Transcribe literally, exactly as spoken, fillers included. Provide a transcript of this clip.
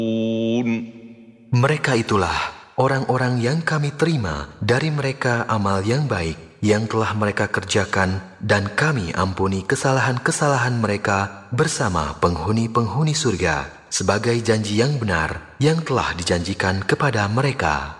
Mereka itulah orang-orang yang kami terima dari mereka amal yang baik yang telah mereka kerjakan, dan kami ampuni kesalahan-kesalahan mereka bersama penghuni-penghuni surga sebagai janji yang benar yang telah dijanjikan kepada mereka.